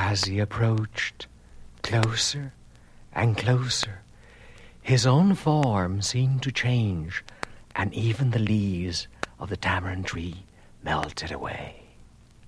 As he approached closer and closer, his own form seemed to change, and even the leaves of the tamarind tree melted away.